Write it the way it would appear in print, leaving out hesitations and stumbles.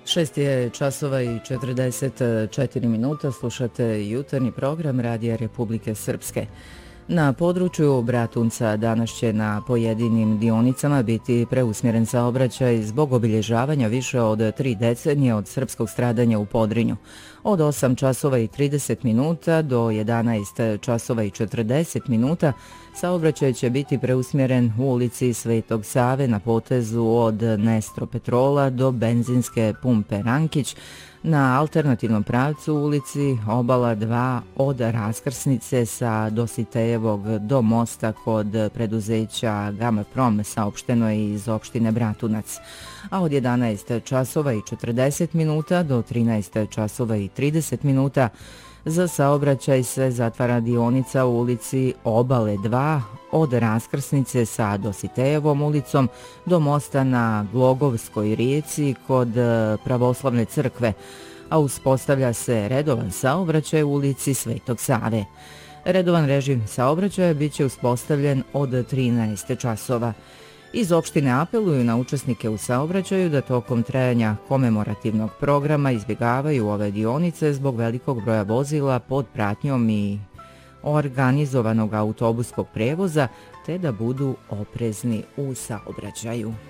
6 je časova i 44 minuta, slušate jutarnji program Radija Republike Srpske. Na području Bratunca danas će na pojedinim dionicama biti preusmjeren saobraćaj zbog obilježavanja više od 3 decenije od srpskog stradanja u Podrinju. Od 8 časova i 30 minuta do 11 časova i 40 minuta saobraćaj će biti preusmjeren u ulici Svetog Save na potezu od Nestropetrola do benzinske pumpe Rankić, na alternativnom pravcu ulici Obala 2 od raskrsnice sa Dositejevog do mosta kod preduzeća Gamaprom, saopšteno je iz opštine Bratunac. A od 11 časova i 40 minuta do 13 časova i 30 minuta za saobraćaj se zatvara dionica u ulici Obale 2 od raskrsnice sa Dositejevom ulicom do mosta na Glogovskoj rijeci kod Pravoslavne crkve, a uspostavlja se redovan saobraćaj u ulici Svetog Save. Redovan režim saobraćaja bit će uspostavljen od 13 časova. Iz opštine apeluju na učesnike u saobraćaju da tokom trajanja komemorativnog programa izbjegavaju ove dionice zbog velikog broja vozila pod pratnjom i organizovanog autobuskog prevoza, te da budu oprezni u saobraćaju.